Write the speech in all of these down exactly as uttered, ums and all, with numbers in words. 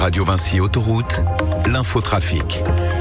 Radio Vinci Autoroute, l'infotrafic.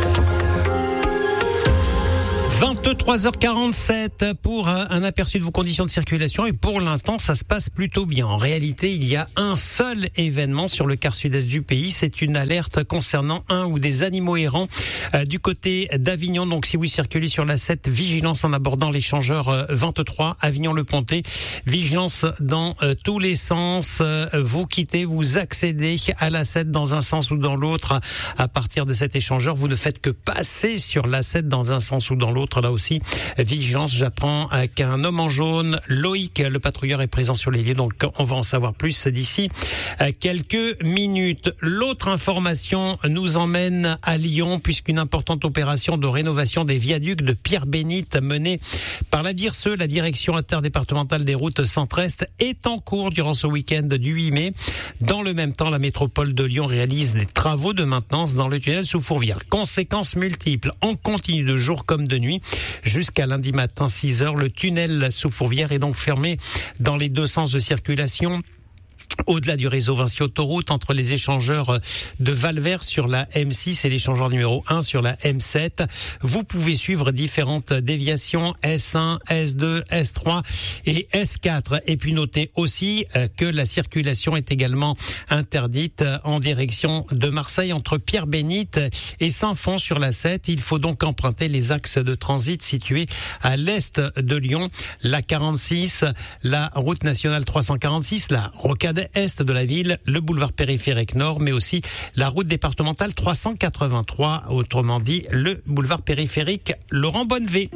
vingt-trois heures quarante-sept pour un aperçu de vos conditions de circulation et pour l'instant ça se passe plutôt bien. En réalité il y a un seul événement sur le quart sud-est du pays, c'est une alerte concernant un ou des animaux errants euh, du côté d'Avignon. Donc si vous circulez sur la sept, vigilance en abordant l'échangeur euh, vingt-trois, Avignon-le-Pontet, vigilance dans euh, tous les sens, euh, vous quittez, vous accédez à la sept dans un sens ou dans l'autre à partir de cet échangeur, vous ne faites que passer sur la sept dans un sens ou dans l'autre. Là aussi, vigilance, j'apprends qu'un homme en jaune, Loïc, le patrouilleur, est présent sur les lieux, donc on va en savoir plus d'ici quelques minutes. L'autre information nous emmène à Lyon, puisqu'une importante opération de rénovation des viaducs de Pierre-Bénite menée par la DIRSE, la direction interdépartementale des routes centre-est, est en cours durant ce week-end du huit mai. Dans le même temps, la métropole de Lyon réalise des travaux de maintenance dans le tunnel sous Fourvière. Conséquences multiples, on continue de jour comme de nuit. Jusqu'à lundi matin six heures, le tunnel sous Fourvière est donc fermé dans les deux sens de circulation. Au-delà du réseau Vinci Autoroute, entre les échangeurs de Valvert sur la M six et l'échangeur numéro un sur la M sept, vous pouvez suivre différentes déviations S un, S deux, S trois et S quatre. Et puis notez aussi que la circulation est également interdite en direction de Marseille entre Pierre-Bénite et Saint-Fond sur la sept. Il faut donc emprunter les axes de transit situés à l'est de Lyon, la quarante-six, la route nationale trois cent quarante-six, la rocade est de la ville, le boulevard périphérique nord, mais aussi la route départementale trois cent quatre-vingt-trois, autrement dit le boulevard périphérique Laurent Bonnevé.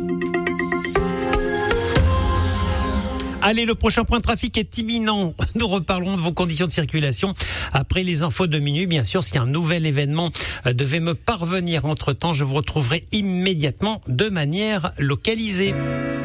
Allez, le prochain point de trafic est imminent. Nous reparlerons de vos conditions de circulation après les infos de minuit. Bien sûr, si un nouvel événement devait me parvenir entre-temps, je vous retrouverai immédiatement de manière localisée.